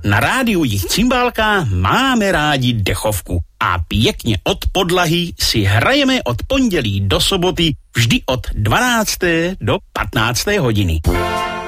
Na rádiu Jich Cymbálka máme rádi dechovku a pěkně od podlahy si hrajeme od pondělí do soboty vždy od 12. do 15. hodiny.